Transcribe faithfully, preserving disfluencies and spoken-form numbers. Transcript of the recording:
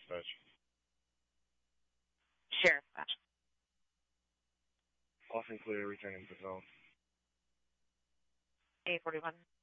dispatch. Sheriff dispatch. Off and clear, returning to zone. A forty-one.